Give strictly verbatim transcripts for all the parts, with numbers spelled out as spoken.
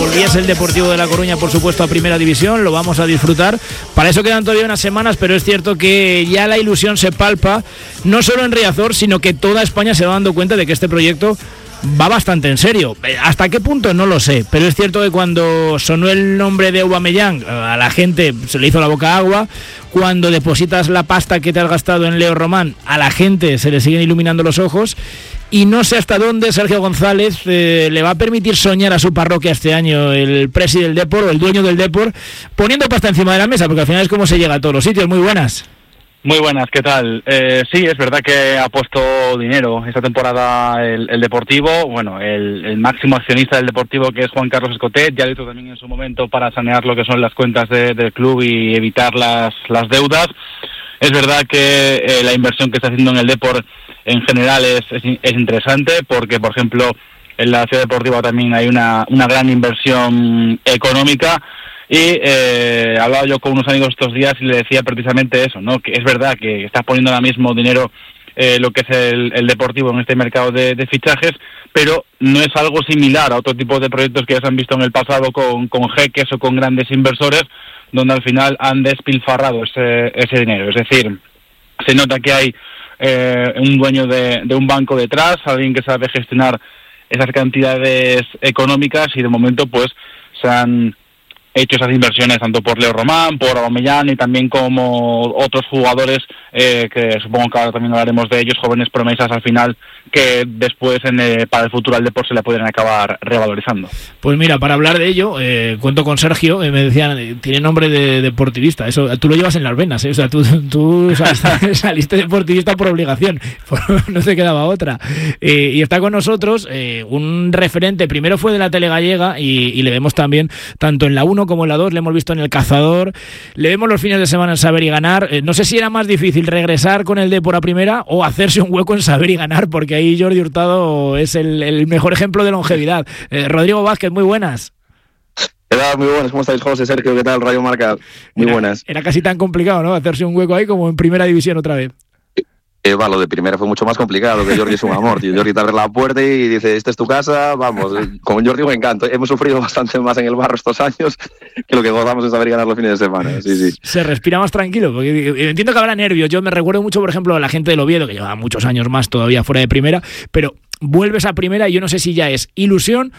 volviese el Deportivo de La Coruña, por supuesto, a Primera División. Lo vamos a disfrutar. Para eso quedan todavía unas semanas, pero es cierto que ya la ilusión se palpa, no solo en Riazor, sino que toda España se va dando cuenta de que este proyecto va bastante en serio. ¿Hasta qué punto? No lo sé, pero es cierto que cuando sonó el nombre de Aubameyang, a la gente se le hizo la boca agua. Cuando depositas la pasta que te has gastado en Leo Román, a la gente se le siguen iluminando los ojos. Y no sé hasta dónde Sergio González eh, le va a permitir soñar a su parroquia este año, el presi del Depor o el dueño del Depor, poniendo pasta encima de la mesa, porque al final es como se llega a todos los sitios. Muy buenas. Muy buenas, ¿qué tal? Eh, sí, es verdad que ha puesto dinero esta temporada el, el Deportivo. Bueno, el, el máximo accionista del Deportivo, que es Juan Carlos Escotet, ya lo hizo también en su momento para sanear lo que son las cuentas de, del club y evitar las, las deudas. Es verdad que eh, la inversión que está haciendo en el Depor en general es, es, es interesante, porque, por ejemplo, en la Ciudad Deportiva también hay una, una gran inversión económica. Y eh, hablaba yo con unos amigos estos días y le decía precisamente eso, ¿no? Que es verdad que está poniendo ahora mismo dinero eh, lo que es el, el Deportivo en este mercado de, de fichajes, pero no es algo similar a otro tipo de proyectos que ya se han visto en el pasado con, con jeques o con grandes inversores, donde al final han despilfarrado ese, ese dinero. Es decir, se nota que hay eh, un dueño de, de un banco detrás, alguien que sabe gestionar esas cantidades económicas, y de momento pues se han hecho esas inversiones tanto por Leo Román, por Aubameyang y también como otros jugadores eh, que supongo que ahora también hablaremos de ellos, jóvenes promesas al final, que después en, eh, para el futuro al deporte se le pueden acabar revalorizando. Pues mira, para hablar de ello, eh, cuento con Sergio, eh, me decían, eh, tiene nombre de deportivista, eso tú lo llevas en las venas, eh, o sea, tú, tú saliste, saliste deportivista por obligación, no te quedaba otra. Eh, y está con nosotros eh, un referente, primero fue de la tele gallega y, y le vemos también, tanto en la uno como en la dos, le hemos visto en El Cazador, le vemos los fines de semana en Saber y Ganar. Eh, no sé si era más difícil regresar con el Depor a primera o hacerse un hueco en Saber y Ganar, porque ahí Jordi Hurtado es el, el mejor ejemplo de longevidad. Eh, Rodrigo Vázquez, muy buenas. ¿Qué tal? Muy buenas, ¿cómo estáis, José? Sergio, ¿qué tal? Radio Marca, muy era, buenas. Era casi tan complicado, ¿no? Hacerse un hueco ahí como en Primera División otra vez. Eh, va, lo de primera fue mucho más complicado, que Jordi es un amor, tío. Jordi te abre la puerta y dice, esta es tu casa, vamos. Con Jordi me encanta. Hemos sufrido bastante más en el barro estos años que lo que gozamos es saber ganar los fines de semana. Sí, sí. Se respira más tranquilo, porque entiendo que habrá nervios. Yo me recuerdo mucho, por ejemplo, a la gente del Oviedo, que lleva muchos años más todavía fuera de primera, pero vuelves a primera y yo no sé si ya es ilusión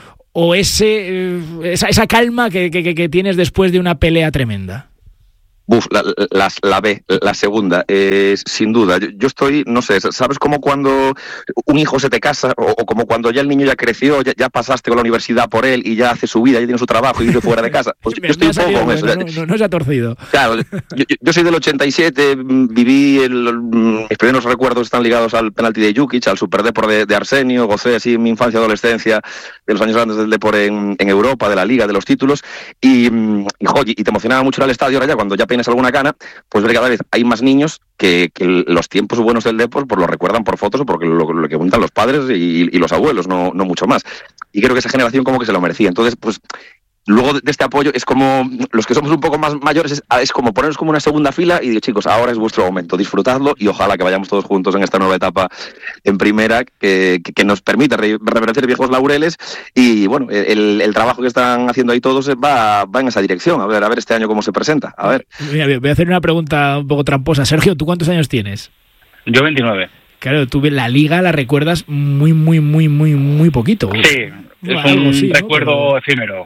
o ese esa, esa calma que, que, que tienes después de una pelea tremenda. Buf, la, la, la B, la segunda, eh, sin duda. Yo, yo estoy, no sé, ¿sabes como cuando un hijo se te casa o, o como cuando ya el niño ya creció, ya, ya pasaste con la universidad por él y ya hace su vida, ya tiene su trabajo y vive fuera de casa? Pues yo estoy un poco con eso. No, no, no se ha torcido. Claro, yo, yo soy del ochenta y siete, viví, el, mis primeros recuerdos están ligados al penalti de Jukic, al Super Depor de, de Arsenio, gocé así mi infancia y adolescencia de los años grandes del Depor en, en Europa, de la Liga, de los títulos, y, y, joder, y te emocionaba mucho ir al estadio. Ahora ya cuando ya tienes alguna gana, pues ver que cada vez hay más niños que, que los tiempos buenos del Depor pues lo recuerdan por fotos o porque lo, lo que cuentan los padres y, y los abuelos, no, no mucho más. Y creo que esa generación como que se lo merecía. Entonces, pues luego de este apoyo es como, los que somos un poco más mayores, es, es como ponernos como una segunda fila y digo, chicos, ahora es vuestro momento, disfrutadlo y ojalá que vayamos todos juntos en esta nueva etapa en primera, que, que, que nos permita re, reverdecer viejos laureles. Y bueno, el, el trabajo que están haciendo ahí todos va, va en esa dirección. A ver, a ver este año cómo se presenta. A ver. Mira, voy a hacer una pregunta un poco tramposa. Sergio, ¿tú cuántos años tienes? Yo veintinueve. Claro, tú la Liga la recuerdas muy, muy, muy, muy, muy poquito. Sí, es un sí, recuerdo ¿no? Pero... efímero.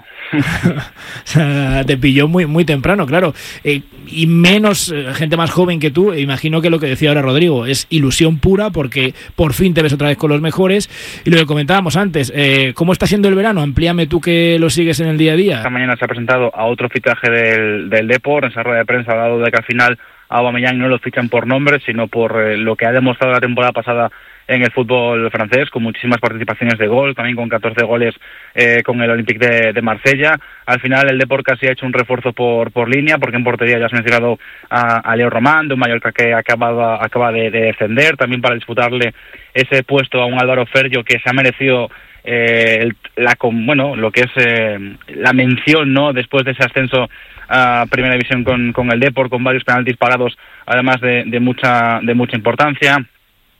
O sea, te pilló muy, muy temprano, claro. Eh, y menos eh, gente más joven que tú, imagino que lo que decía ahora Rodrigo, es ilusión pura porque por fin te ves otra vez con los mejores. Y lo que comentábamos antes, eh, ¿cómo está siendo el verano? Amplíame tú que lo sigues en el día a día. Esta mañana se ha presentado a otro fichaje del, del Depor, en esa rueda de prensa ha dado de que al final a Aubameyang no lo fichan por nombre, sino por eh, lo que ha demostrado la temporada pasada en el fútbol francés, con muchísimas participaciones de gol, también con catorce goles eh, con el Olympique de, de Marsella. Al final el Depor casi ha hecho un refuerzo por por línea, porque en portería ya has mencionado a, a Leo Román, de un Mallorca que acaba, acaba de, de descender, también para disputarle ese puesto a un Álvaro Ferrio que se ha merecido eh, el, la bueno lo que es eh, la mención, ¿no?, después de ese ascenso a Primera División con, con el Depor, con varios penaltis parados, además de, de mucha de mucha importancia.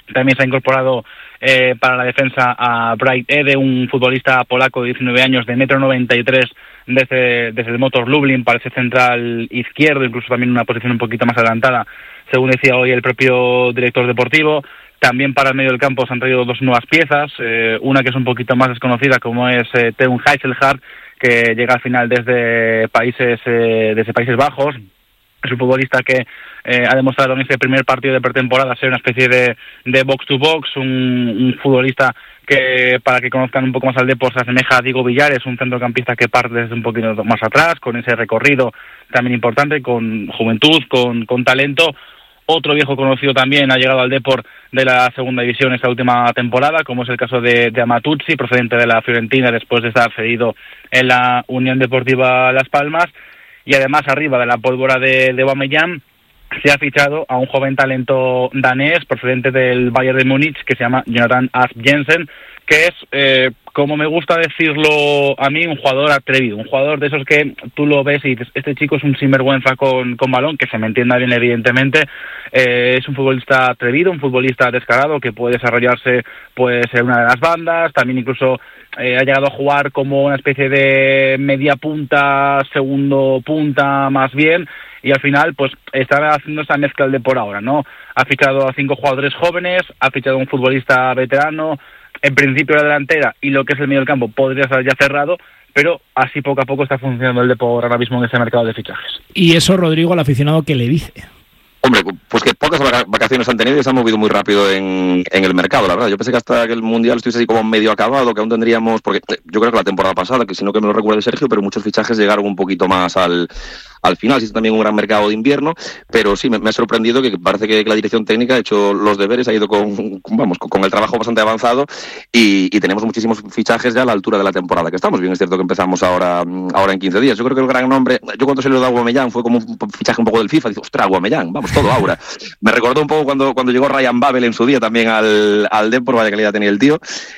También se ha incorporado eh, para la defensa a Bright Ede, un futbolista polaco de diecinueve años, de metro noventa y tres, desde, desde el Motor Lublin, para ese central izquierdo, incluso también una posición un poquito más adelantada, según decía hoy el propio director deportivo. También para el medio del campo se han traído dos nuevas piezas, eh, una que es un poquito más desconocida, como es eh, Teun Heiselhardt, que llega al final desde Países eh, desde Países Bajos. Es un futbolista que eh, ha demostrado en este primer partido de pretemporada ser una especie de, de box to box, un, un futbolista que, para que conozcan un poco más al Depor, se asemeja a Diego Villares, un centrocampista que parte desde un poquito más atrás, con ese recorrido también importante, con juventud, con, con talento. Otro viejo conocido también ha llegado al Depor de la segunda división esta última temporada, como es el caso de, de Amatuzzi, procedente de la Fiorentina, después de estar cedido en la Unión Deportiva Las Palmas. Y además, arriba de la pólvora de, de Aubameyang, se ha fichado a un joven talento danés procedente del Bayern de Múnich, que se llama Jonathan Asp Jensen, que es, eh, como me gusta decirlo a mí, un jugador atrevido, un jugador de esos que tú lo ves y dices, este chico es un sinvergüenza con, con balón, que se me entienda bien evidentemente. Eh, es un futbolista atrevido, un futbolista descarado, que puede desarrollarse pues en una de las bandas, también incluso eh, ha llegado a jugar como una especie de media punta, segundo punta más bien, y al final pues está haciendo esa mezcla de por ahora, ¿no? Ha fichado a cinco jugadores jóvenes, ha fichado a un futbolista veterano. En principio la delantera y lo que es el medio del campo podría estar ya cerrado, pero así poco a poco está funcionando el Depor ahora mismo en ese mercado de fichajes. Y eso, Rodrigo, al aficionado, ¿qué le dice? Hombre, pues que pocas vacaciones han tenido y se han movido muy rápido en, en el mercado, la verdad. Yo pensé que hasta que el Mundial estuviese así como medio acabado, que aún tendríamos, porque yo creo que la temporada pasada, que si no que me lo recuerde Sergio, pero muchos fichajes llegaron un poquito más al, al final. Sí, también un gran mercado de invierno, pero sí, me, me ha sorprendido que parece que la dirección técnica ha hecho los deberes, ha ido con, vamos, con, con el trabajo bastante avanzado y, y tenemos muchísimos fichajes ya a la altura de la temporada que estamos. Bien, es cierto que empezamos ahora, ahora en quince días. Yo creo que el gran nombre, yo cuando se lo da a Aubameyang fue como un fichaje un poco del FIFA, dice, ostras, Aubameyang, vamos, todo ahora. Me recordó un poco cuando, cuando llegó Ryan Babel en su día también al, al Depor, vaya calidad tenía el tío.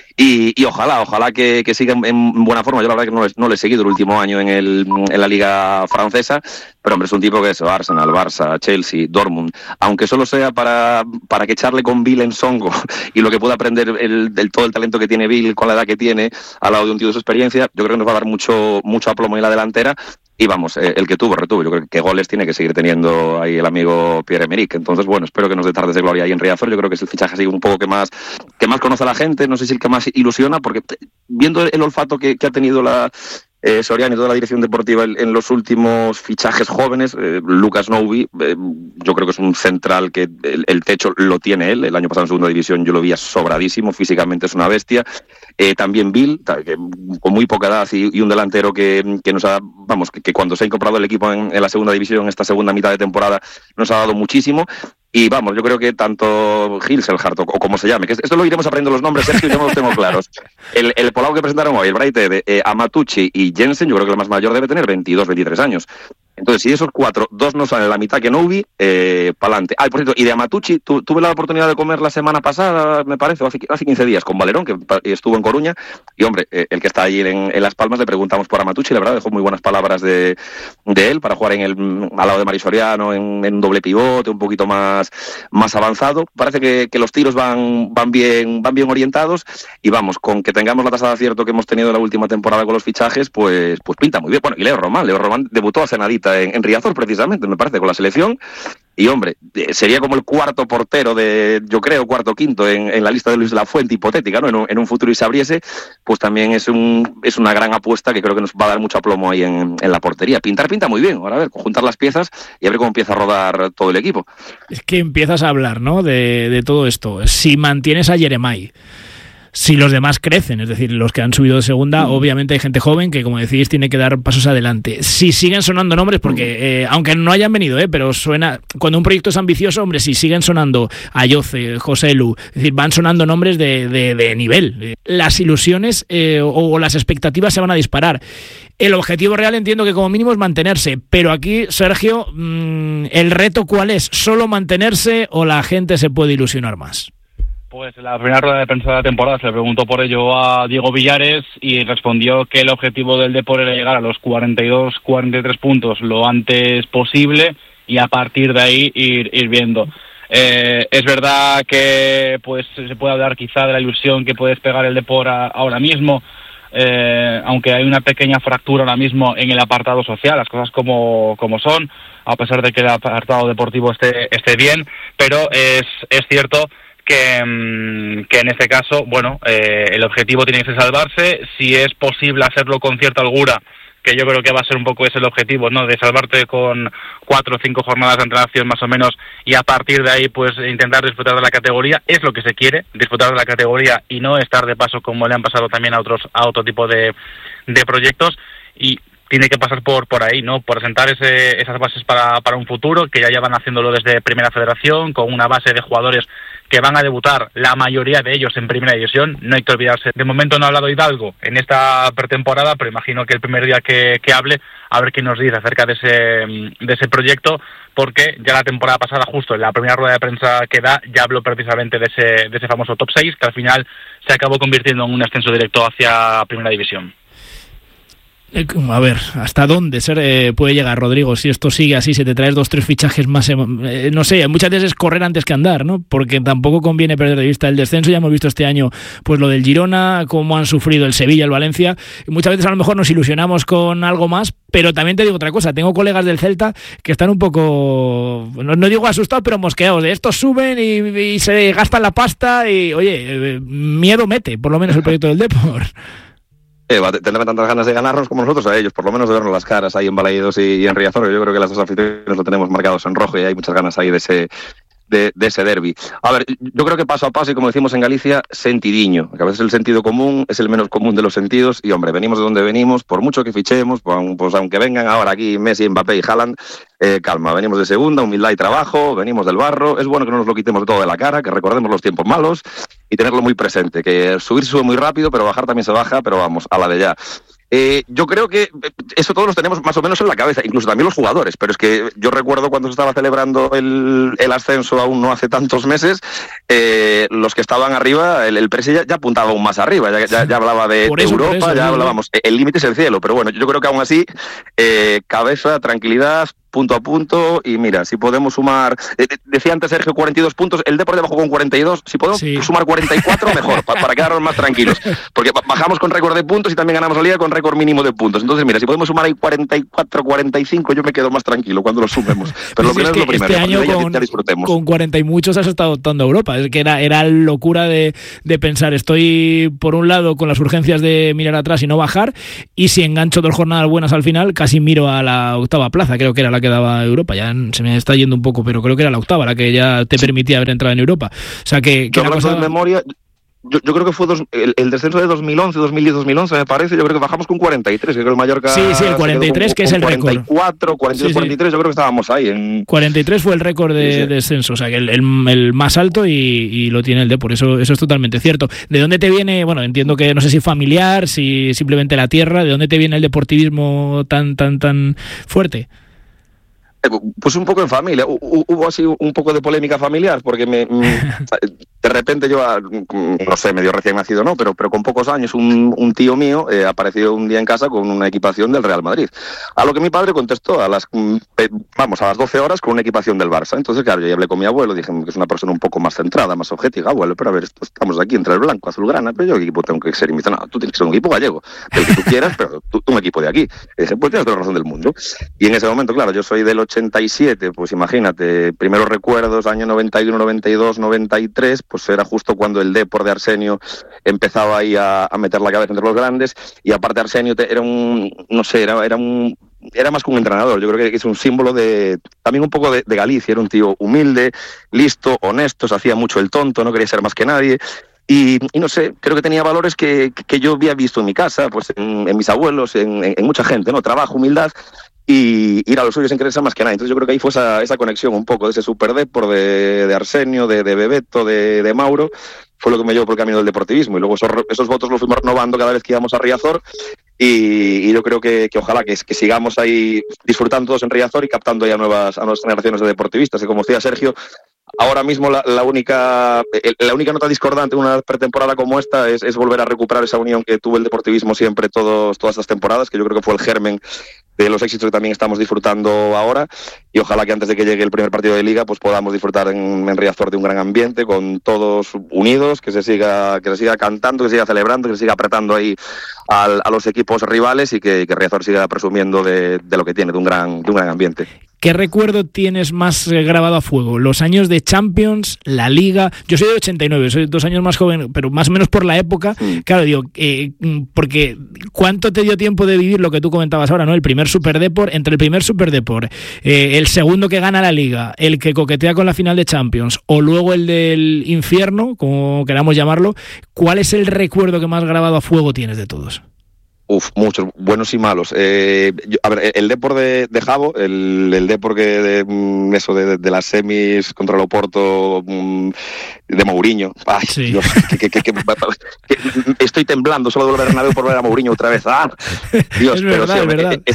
Y, y ojalá, ojalá que, que siga en buena forma. Yo la verdad que no, no le he seguido el último año en, el, en la liga francesa, pero hombre, es un tipo que es Arsenal, Barça, Chelsea, Dortmund, aunque solo sea para, para que echarle con Bill en Songo y lo que pueda aprender el, del todo el talento que tiene Bill con la edad que tiene al lado de un tío de su experiencia, yo creo que nos va a dar mucho, mucho aplomo en la delantera. Y vamos, eh, el que tuvo, retuvo. Yo creo que goles tiene que seguir teniendo ahí el amigo Pierre-Emerick. Entonces, bueno, espero que nos dé tardes de gloria ahí en Riazor. Yo creo que es el fichaje así un poco que más, que más conoce a la gente. No sé si el que más ilusiona, porque viendo el olfato que, que ha tenido la eh, Soriano y toda la dirección deportiva en, en los últimos fichajes jóvenes, eh, Lucas Noubi, eh, yo creo que es un central que el, el techo lo tiene él. El año pasado en segunda división yo lo vi sobradísimo, físicamente es una bestia. Eh, también Bill, que, con muy poca edad y, y un delantero que, que nos ha, vamos, que, que cuando se ha incorporado el equipo en, en la segunda división, esta segunda mitad de temporada, nos ha dado muchísimo. Y vamos, yo creo que tanto Heiselhardt o, o como se llame, que esto lo iremos aprendiendo los nombres, Sergio, yo no los tengo claros. El, el polaco que presentaron hoy, el Bright de eh, Amatuzzi y Jensen, yo creo que el más mayor debe tener veintidós, veintitrés años. Entonces, si de esos cuatro, dos no salen la mitad que Noubi, eh, pa'lante. Ah, y por cierto, y de Amatuzzi, tu, tuve la oportunidad de comer la semana pasada, me parece, hace, hace quince días, con Valerón, que estuvo en Coruña, y hombre, eh, el que está allí en, en Las Palmas, le preguntamos por Amatuzzi, la verdad, dejó muy buenas palabras de, de él, para jugar en el, al lado de Mari Soriano, en, en un doble pivote, un poquito más, más avanzado. Parece que, que los tiros van, van, bien, van bien orientados, y vamos, con que tengamos la tasa de acierto que hemos tenido en la última temporada con los fichajes, pues, pues pinta muy bien. Bueno, y Leo Román, Leo Román debutó hace nadita En, en Riazor, precisamente, me parece, con la selección. Y, hombre, sería como el cuarto portero de, yo creo, cuarto quinto en, en la lista de Luis de la Fuente, hipotética, ¿no? En un, en un futuro y se abriese, pues también es un es una gran apuesta que creo que nos va a dar mucho aplomo ahí en, en la portería. Pintar pinta muy bien. Ahora, a ver, conjuntar las piezas y a ver cómo empieza a rodar todo el equipo. Es que empiezas a hablar, ¿no?, de, de todo esto. Si mantienes a Jeremai, si los demás crecen, es decir, los que han subido de segunda, mm. obviamente hay gente joven que, como decís, tiene que dar pasos adelante. Si siguen sonando nombres, porque eh, aunque no hayan venido, eh, pero suena, cuando un proyecto es ambicioso, hombre, si siguen sonando Ayoce, José Lu, es decir, van sonando nombres de, de, de nivel. Las ilusiones eh, o, o las expectativas se van a disparar. El objetivo real entiendo que como mínimo es mantenerse, pero aquí, Sergio, mmm, ¿el reto cuál es? ¿Solo mantenerse o la gente se puede ilusionar más? Pues en la primera rueda de prensa de la temporada se le preguntó por ello a Diego Villares y respondió que el objetivo del Depor era llegar a los cuarenta y dos, cuarenta y tres puntos lo antes posible y a partir de ahí ir, ir viendo. Eh, es verdad que pues se puede hablar quizá de la ilusión que puede despegar el Depor a, ahora mismo, eh, aunque hay una pequeña fractura ahora mismo en el apartado social, las cosas como, como son, a pesar de que el apartado deportivo esté, esté bien, pero es, es cierto que, que en este caso, bueno, eh, el objetivo tiene que ser salvarse. Si es posible hacerlo con cierta holgura, que yo creo que va a ser un poco ese el objetivo, ¿no? De salvarte con cuatro o cinco jornadas de antelación más o menos, y a partir de ahí pues intentar disfrutar de la categoría. Es lo que se quiere, disfrutar de la categoría y no estar de paso como le han pasado también a otros a otro tipo de, de proyectos, y tiene que pasar por por ahí, ¿no? Por sentar ese, esas bases para, para un futuro, que ya llevan haciéndolo desde Primera Federación, con una base de jugadores que van a debutar, la mayoría de ellos en Primera División. No hay que olvidarse, de momento no ha hablado Hidalgo en esta pretemporada, pero imagino que el primer día que, que hable, a ver qué nos dice acerca de ese, de ese proyecto, porque ya la temporada pasada, justo en la primera rueda de prensa que da, ya habló precisamente de ese, de ese famoso top seis, que al final se acabó convirtiendo en un ascenso directo hacia Primera División. A ver, ¿hasta dónde ser, eh, puede llegar, Rodrigo? Si esto sigue así, si te traes dos, tres fichajes más, eh, no sé, muchas veces es correr antes que andar, ¿no? Porque tampoco conviene perder de vista el descenso. Ya hemos visto este año pues lo del Girona, cómo han sufrido el Sevilla, el Valencia, y muchas veces a lo mejor nos ilusionamos con algo más, pero también te digo otra cosa, tengo colegas del Celta que están un poco, no, no digo asustados, pero mosqueados, de estos suben y, y se gastan la pasta y, oye, eh, miedo mete, por lo menos el proyecto del Depor. Eh, tendrán tantas ganas de ganarnos como nosotros a ellos, por lo menos de vernos las caras ahí en Balaídos y, y en Riazor. Yo creo que las dos aficiones lo tenemos marcados en rojo y hay muchas ganas ahí de ese de, de ese derbi. A ver, yo creo que paso a paso, y como decimos en Galicia, sentidiño, que a veces el sentido común es el menos común de los sentidos, y hombre, venimos de donde venimos, por mucho que fichemos, pues aunque vengan ahora aquí Messi, Mbappé y Haaland, eh, calma, venimos de segunda, humildad y trabajo, venimos del barro. Es bueno que no nos lo quitemos de todo de la cara, que recordemos los tiempos malos y tenerlo muy presente, que subir se sube muy rápido, pero bajar también se baja, pero vamos, a la de ya. Eh, yo creo que eso todos los tenemos más o menos en la cabeza, incluso también los jugadores, pero es que yo recuerdo cuando se estaba celebrando el, el ascenso aún no hace tantos meses, eh, los que estaban arriba, el, el presi ya, ya apuntaba aún más arriba, ya, ya, ya hablaba de, de eso, Europa, eso, ya ¿no? hablábamos, el límite es el cielo, pero bueno, yo creo que aún así, eh, cabeza, tranquilidad, punto a punto, y mira, si podemos sumar, eh, decía antes Sergio cuarenta y dos puntos, el Depor bajó con cuarenta y dos, si podemos sí. sumar cuarenta y cuatro mejor, pa, para quedarnos más tranquilos, porque bajamos con récord de puntos y también ganamos la liga con récord mínimo de puntos. Entonces mira, si podemos sumar ahí cuarenta y cuatro, cuarenta y cinco, yo me quedo más tranquilo cuando lo sumemos, pero lo sí, primero es, es lo primero, este año ya, con, ya disfrutemos. Con cuarenta y muchos has estado optando a Europa, es que era, era locura de, de pensar, estoy por un lado con las urgencias de mirar atrás y no bajar, y si engancho dos jornadas buenas al final, casi miro a la octava plaza, creo que era la que daba Europa. Ya se me está yendo un poco, pero creo que era la octava la que ya te permitía haber entrado en Europa. O sea que, que yo hablando cosa... de memoria, yo, yo creo que fue dos, el, el descenso de dos mil once, dos mil diez, dos mil once me parece, yo creo que bajamos con cuarenta y tres, creo que el Mallorca sí, sí, el cuarenta y tres, con, que es el récord. cuarenta y cuatro, cuarenta y dos, sí, sí. cuarenta y tres, yo creo que estábamos ahí en cuarenta y tres fue el récord de, sí, sí. de descenso, o sea que el, el, el más alto, y, y lo tiene el Depor, eso eso es totalmente cierto. ¿De dónde te viene? Bueno, entiendo que no sé si familiar, si simplemente la tierra, ¿de dónde te viene el deportivismo tan tan tan fuerte? Pues un poco en familia, hubo así un poco de polémica familiar, porque me, de repente yo, no sé, medio recién nacido, no, pero, pero con pocos años, un, un tío mío eh, apareció un día en casa con una equipación del Real Madrid. A lo que mi padre contestó a las, vamos, a las doce horas con una equipación del Barça. Entonces, claro, yo hablé con mi abuelo, dije que es una persona un poco más centrada, más objetiva. Abuelo, pero a ver, estamos aquí entre el blanco, azulgrana, pero yo qué equipo tengo que ser. Y me dice, no, tú tienes que ser un equipo gallego, el que tú quieras, pero tú, tú un equipo de aquí. Y dije, pues tienes toda la razón del mundo. Y en ese momento, claro, yo soy del ochenta y siete, pues imagínate, primeros recuerdos, año noventa y uno, noventa y dos, noventa y tres, pues era justo cuando el Depor de Arsenio empezaba ahí a, a meter la cabeza entre los grandes, y aparte Arsenio te, era un, no sé, era, era un era más que un entrenador, yo creo que es un símbolo de, también un poco de, de Galicia, era un tío humilde, listo, honesto, se hacía mucho el tonto, no quería ser más que nadie. Y, y no sé, creo que tenía valores que, que yo había visto en mi casa, pues en, en mis abuelos, en, en, en mucha gente, ¿no? Trabajo, humildad, y ir a los suyos sin querer ser más que nadie. Entonces yo creo que ahí fue esa, esa conexión un poco de ese Super Depor de, de Arsenio, de, de Bebeto, de, de Mauro, fue lo que me llevó por el camino del deportivismo, y luego esos, esos votos los fuimos renovando cada vez que íbamos a Riazor, y, y yo creo que, que ojalá que, que sigamos ahí disfrutando todos en Riazor y captando ya nuevas, a nuevas generaciones de deportivistas, que como decía Sergio, ahora mismo la, la única la única nota discordante en una pretemporada como esta es, es volver a recuperar esa unión que tuvo el deportivismo siempre todos, todas estas temporadas, que yo creo que fue el germen de los éxitos que también estamos disfrutando ahora, y ojalá que antes de que llegue el primer partido de Liga pues podamos disfrutar en, en Riazor de un gran ambiente, con todos unidos, que se siga que se siga cantando, que se siga celebrando, que se siga apretando ahí al, a los equipos rivales, y que, que Riazor siga presumiendo de, de lo que tiene, de un gran, de un gran ambiente. ¿Qué recuerdo tienes más eh, grabado a fuego? ¿Los años de Champions, la Liga? Yo soy de ochenta y nueve, soy dos años más joven, pero más o menos por la época. Mm. Claro, digo, eh, porque ¿cuánto te dio tiempo de vivir lo que tú comentabas ahora, ¿no? El primer Superdeport, entre el primer Superdeport, eh, el segundo que gana la Liga, el que coquetea con la final de Champions, o luego el del infierno, como queramos llamarlo, ¿cuál es el recuerdo que más grabado a fuego tienes de todos? Uf, muchos, buenos y malos. Eh, yo, a ver, el Depor de, de Jabo, el, el Depor que de, eso de, de las semis contra el Oporto de Mourinho. Ay, sí. Dios, que, que, que, que, que, estoy temblando solo de volver a Bernabéu por ver a Mourinho otra vez. Ah, Dios, es pero verdad, sí, hombre, es verdad. Es,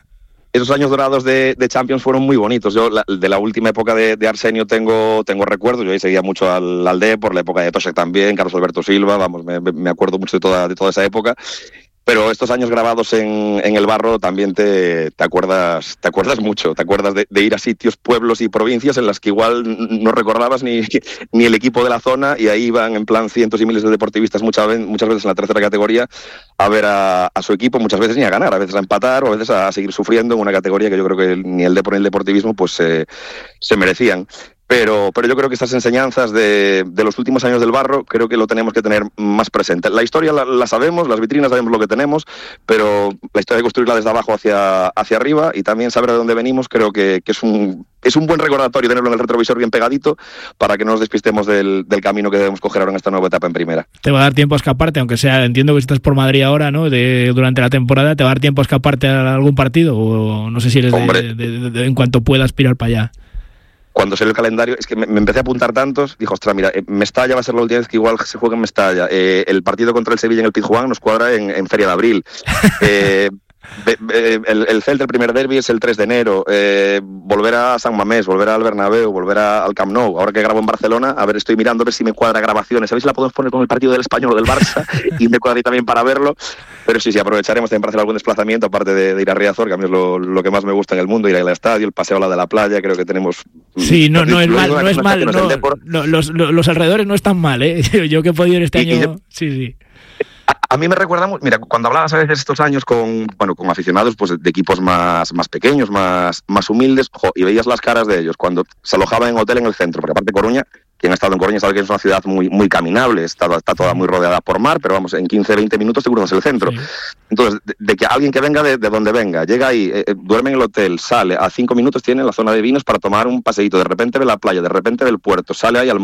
esos años dorados de, de Champions fueron muy bonitos. Yo la, de la última época de, de Arsenio tengo, tengo recuerdos. Yo ahí seguía mucho al, al Depor, la época de Tošek también, Carlos Alberto Silva, vamos, me, me acuerdo mucho de toda, de toda esa época. Pero estos años grabados en, en el barro también te, te acuerdas te acuerdas mucho, te acuerdas de, de ir a sitios, pueblos y provincias en las que igual no recordabas ni, ni el equipo de la zona, y ahí iban en plan cientos y miles de deportivistas muchas, muchas veces en la tercera categoría a ver a, a su equipo, muchas veces ni a ganar, a veces a empatar o a veces a seguir sufriendo en una categoría que yo creo que ni el deporte ni el deportivismo pues eh, se merecían. Pero, pero yo creo que estas enseñanzas de, de los últimos años del barro creo que lo tenemos que tener más presente. La historia la, la sabemos, las vitrinas sabemos lo que tenemos, pero la historia hay que construirla desde abajo hacia, hacia arriba, y también saber de dónde venimos creo que, que es un es un buen recordatorio tenerlo en el retrovisor bien pegadito para que no nos despistemos del, del camino que debemos coger ahora en esta nueva etapa en primera. Te va a dar tiempo a escaparte, aunque sea, entiendo que si estás por Madrid ahora, ¿no? De, durante la temporada, ¿te va a dar tiempo a escaparte a algún partido? O no sé si eres de, de, de, de, de, en cuanto puedas aspirar para allá. Cuando salió el calendario, es que me, me empecé a apuntar tantos, dijo, ostras, mira, eh, Mestalla va a ser la última vez que igual se juega en Mestalla. Eh, el partido contra el Sevilla en el Pizjuán nos cuadra en, en Feria de Abril. Eh, be, be, el, el Celta, el primer derbi es el tres de enero. Eh, volver a San Mamés, volver al Bernabéu, volver a, al Camp Nou. Ahora que grabo en Barcelona, a ver, estoy mirando a ver si me cuadra grabaciones. ¿Sabéis si la podemos poner con el partido del Español o del Barça? Y me cuadra ahí también para verlo. Pero sí, sí, aprovecharemos también para hacer algún desplazamiento, aparte de, de ir a Riazor, que a mí es lo, lo que más me gusta en el mundo, ir al estadio, el paseo a la de la playa, creo que tenemos... Sí, no, no es mal, no es mal, no, no, los, los, los alrededores no están mal, ¿eh? Yo que he podido ir este y, año... Y yo, sí, sí. A, a mí me recuerda mucho, mira, cuando hablabas a veces estos años con, bueno, con aficionados pues, de equipos más, más pequeños, más, más humildes, jo, y veías las caras de ellos cuando se alojaban en hotel en el centro, porque aparte Coruña, quien ha estado en Coruña sabe que es una ciudad muy, muy caminable, está, está toda muy rodeada por mar, pero vamos, en quince, veinte minutos te cruzas el centro. Sí. Entonces, de, de que alguien que venga de, de donde venga, llega ahí, eh, duerme en el hotel, sale, a cinco minutos tiene la zona de vinos para tomar un paseíto, de repente ve la playa, de repente ve el puerto, sale ahí al